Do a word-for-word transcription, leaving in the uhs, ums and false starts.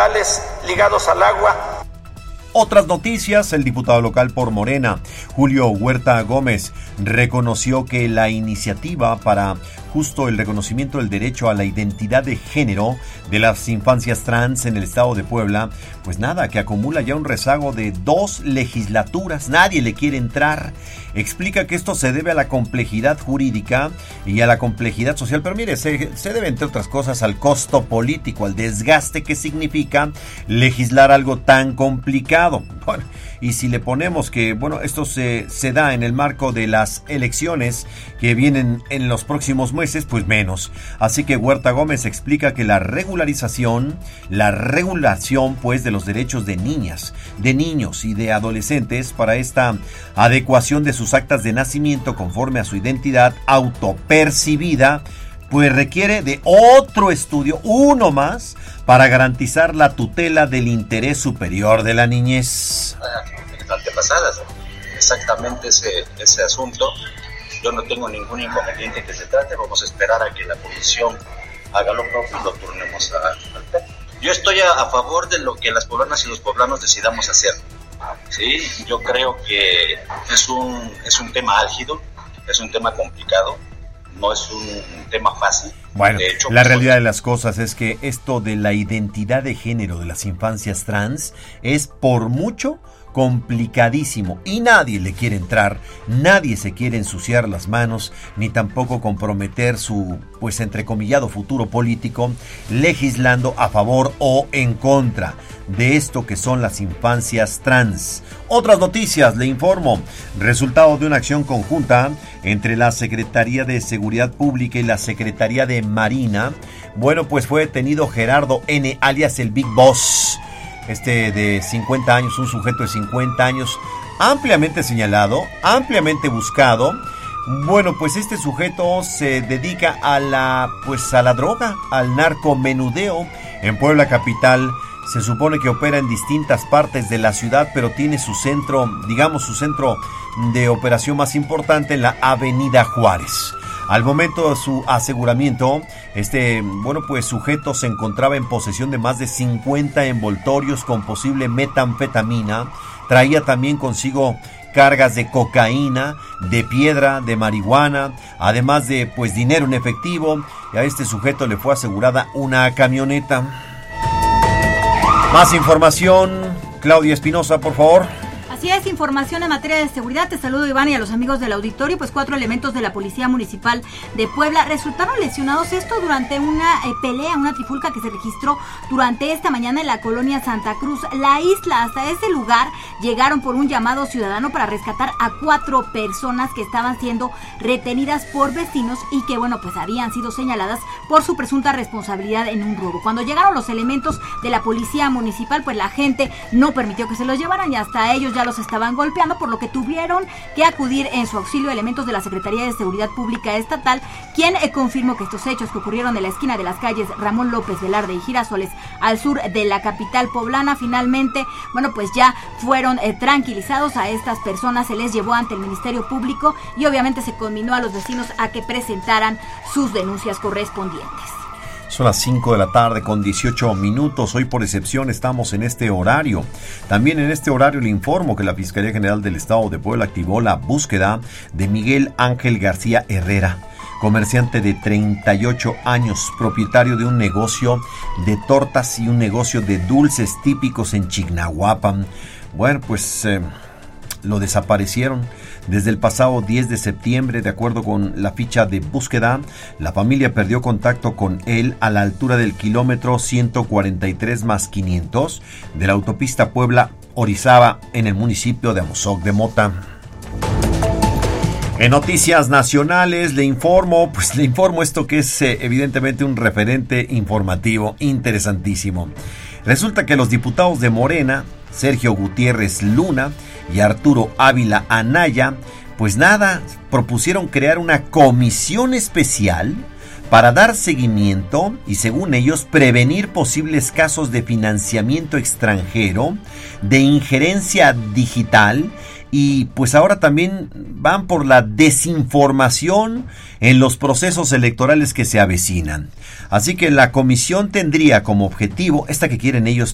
laborales ligados al agua. Otras noticias, el diputado local por Morena, Julio Huerta Gómez, reconoció que la iniciativa para justo el reconocimiento del derecho a la identidad de género de las infancias trans en el estado de Puebla, pues nada, que acumula ya un rezago de dos legislaturas, nadie le quiere entrar. Explica que esto se debe a la complejidad jurídica y a la complejidad social, pero mire, se, se debe entre otras cosas al costo político, al desgaste que significa legislar algo tan complicado. Bueno, y si le ponemos que, bueno, esto se, se da en el marco de las elecciones que vienen en los próximos meses, pues menos. Así que Huerta Gómez explica que la regularización, la regulación pues de los derechos de niñas, de niños y de adolescentes para esta adecuación de sus actas de nacimiento conforme a su identidad autopercibida, pues requiere de otro estudio, uno más, para garantizar la tutela del interés superior de la niñez. Antepasadas, exactamente ese, ese asunto. Yo no tengo ningún inconveniente que se trate, vamos a esperar a que la comisión haga lo propio y lo turnemos a, al pleno. Yo estoy a, a favor de lo que las poblanas y los poblanos decidamos hacer. Sí, yo creo que es un, es un tema álgido, es un tema complicado, no es un tema fácil. Bueno, de hecho, la pues, realidad de las cosas es que esto de la identidad de género de las infancias trans es por mucho complicadísimo y nadie le quiere entrar, nadie se quiere ensuciar las manos, ni tampoco comprometer su, pues entrecomillado futuro político, legislando a favor o en contra de esto que son las infancias trans. Otras noticias, le informo, resultado de una acción conjunta entre la Secretaría de Seguridad Pública y la Secretaría de Marina, bueno, pues fue detenido Gerardo N., alias el Big Boss, este de cincuenta años, un sujeto de cincuenta años, ampliamente señalado, ampliamente buscado. Bueno, pues este sujeto se dedica a la, pues a la droga, al narcomenudeo en Puebla capital. Se supone que opera en distintas partes de la ciudad, pero tiene su centro, digamos su centro de operación más importante en la Avenida Juárez. Al momento de su aseguramiento, este, bueno, pues sujeto se encontraba en posesión de más de cincuenta envoltorios con posible metanfetamina. Traía también consigo cargas de cocaína, de piedra, de marihuana, además de, pues, dinero en efectivo. Y a este sujeto le fue asegurada una camioneta. Más información, Claudia Espinosa, por favor. Así es, información en materia de seguridad. Te saludo, Iván, y a los amigos del auditorio. Pues cuatro elementos de la Policía Municipal de Puebla resultaron lesionados. Esto durante una eh, pelea, una trifulca que se registró durante esta mañana en la colonia Santa Cruz, La Isla. Hasta ese lugar llegaron por un llamado ciudadano para rescatar a cuatro personas que estaban siendo retenidas por vecinos y que, bueno, pues habían sido señaladas por su presunta responsabilidad en un robo. Cuando llegaron los elementos de la Policía Municipal, pues la gente no permitió que se los llevaran y hasta ellos ya los estaban golpeando, por lo que tuvieron que acudir en su auxilio elementos de la Secretaría de Seguridad Pública Estatal, quien eh, confirmó que estos hechos que ocurrieron en la esquina de las calles Ramón López Velarde y Girasoles al sur de la capital poblana, finalmente, bueno, pues ya fueron eh, tranquilizados. A estas personas se les llevó ante el Ministerio Público y obviamente se conminó a los vecinos a que presentaran sus denuncias correspondientes. Son las cinco de la tarde con dieciocho minutos. Hoy por excepción estamos en este horario. También en este horario le informo que la Fiscalía General del Estado de Puebla activó la búsqueda de Miguel Ángel García Herrera, comerciante de treinta y ocho años, propietario de un negocio de tortas y un negocio de dulces típicos en Chignahuapan. Bueno, pues eh, lo desaparecieron desde el pasado diez de septiembre. De acuerdo con la ficha de búsqueda, la familia perdió contacto con él a la altura del kilómetro ciento cuarenta y tres más quinientos de la autopista Puebla-Orizaba en el municipio de Amozoc de Mota. En noticias nacionales le informo, pues le informo esto que es eh, evidentemente un referente informativo interesantísimo. Resulta que los diputados de Morena, Sergio Gutiérrez Luna y Arturo Ávila Anaya, pues nada, propusieron crear una comisión especial para dar seguimiento y, según ellos, prevenir posibles casos de financiamiento extranjero, de injerencia digital y pues ahora también van por la desinformación en los procesos electorales que se avecinan. Así que la comisión tendría como objetivo, esta que quieren ellos